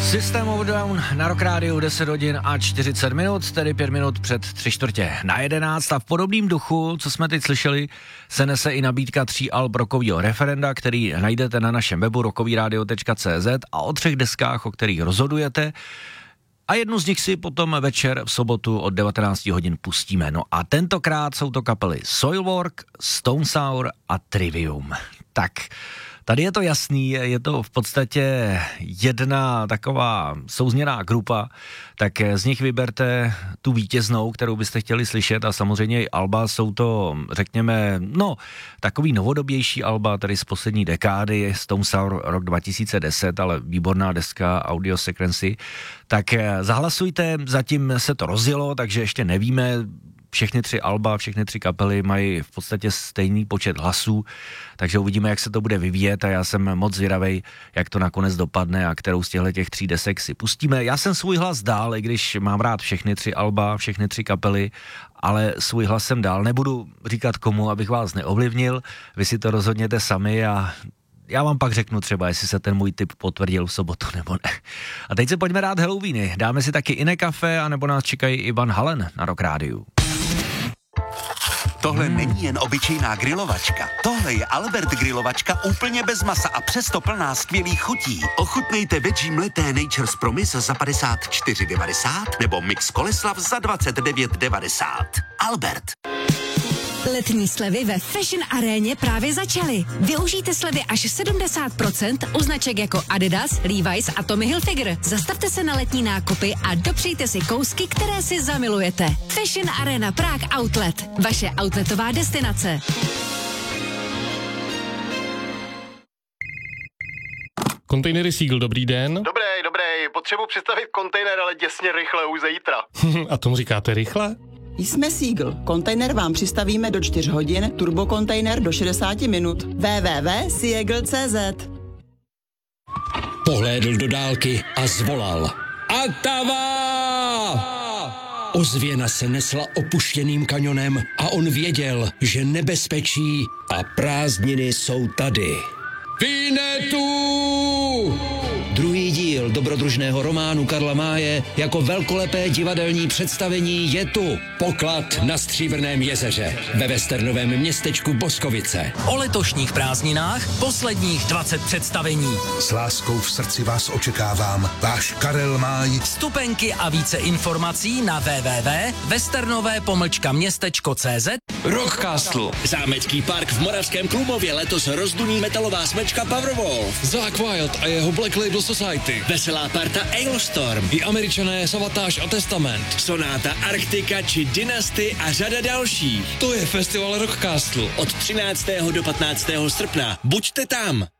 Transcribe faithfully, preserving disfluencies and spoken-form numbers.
System of Down na Rock Rádiu deset hodin a čtyřicet minut, tedy pět minut před tři čtvrtě na jedenáct a v podobným duchu, co jsme teď slyšeli, se nese i nabídka tří alb rockovýho referenda, který najdete na našem webu rockovyradio tečka cé zet a o třech deskách, o kterých rozhodujete. A jednu z nich si potom večer v sobotu od devatenáct hodin pustíme. No a tentokrát jsou to kapely Soilwork, Stone Sour a Trivium. Tak, tady je to jasný, je to v podstatě jedna taková souzněná grupa, tak z nich vyberte tu vítěznou, kterou byste chtěli slyšet a samozřejmě i alba jsou to, řekněme, no, takový novodobější alba, tady z poslední dekády, Stone Sour rok dva tisíce deset, ale výborná deska Audio Sequency. Tak zahlasujte, zatím se to rozjelo, takže ještě nevíme. Všechny tři alba, všechny tři kapely mají v podstatě stejný počet hlasů, takže uvidíme, jak se to bude vyvíjet a já jsem moc zvědavej, jak to nakonec dopadne a kterou z těchto těch tří desek si pustíme. Já jsem svůj hlas dál, i když mám rád všechny tři alba, všechny tři kapely, ale svůj hlas jsem dál. Nebudu říkat komu, abych vás neovlivnil, vy si to rozhodněte sami a já vám pak řeknu třeba, jestli se ten můj tip potvrdil v sobotu nebo ne. A teď se pojďme dát Halloweeny. Dáme si taky Inné kafe, anebo nás čekají i Van Halen na Rock Rádiu. Tohle hmm. není jen obyčejná grilovačka. Tohle je Albert grilovačka úplně bez masa a přesto plná skvělých chutí. Ochutnejte veggie mleté Nature's Promise za padesát čtyři devadesát nebo mix Koleslav za dvacet devět devadesát. Albert. Letní slevy ve Fashion Aréně právě začaly. Využijte slevy až sedmdesát procent u značek jako Adidas, Levi's a Tommy Hilfiger. Zastavte se na letní nákupy a dopřejte si kousky, které si zamilujete. Fashion Arena Prague Outlet. Vaše outletová destinace. Kontejnery Siegel, dobrý den. Dobrý, dobrý. Potřebuji představit kontejner, ale děsně rychle, už zítra. A tomu říkáte rychle? Jsme Siegel. Kontejner vám přistavíme do čtyř hodin, turbokontejner do šedesát minut. w w w tečka siegel tečka cé zet. Pohlédl do dálky a zvolal. Atava! Ozvěna se nesla opuštěným kanionem a on věděl, že nebezpečí a prázdniny jsou tady. Vinetu! Druhý díl dobrodružného románu Karla Máje jako velkolepé divadelní představení je tu. Poklad na Stříbrném jezeře ve westernovém městečku Boskovice. O letošních prázdninách posledních dvacet představení. S láskou v srdci vás očekávám. Váš Karel Máj. Vstupenky a více informací na w w w tečka westernové pomlčka městečko tečka cé zet. Rockcastle. Zámecký park v Moravském Krumlově letos rozduní metalová smečka Powerwolf. Zakk Wylde a jeho Black Label Society. Veselá parta Ailstorm. I Američané Savatage a Testament. Sonáta Arktika či Dynasty a řada dalších. To je festival Rockcastle. Od třináctého do patnáctého srpna. Buďte tam.